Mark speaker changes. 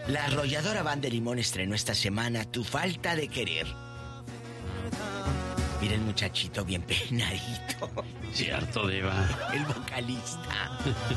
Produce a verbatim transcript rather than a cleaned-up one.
Speaker 1: La arrolladora Banda de Limón estrenó esta semana Tu falta de querer. Mira el muchachito bien peinadito.
Speaker 2: Cierto, diva.
Speaker 1: El vocalista.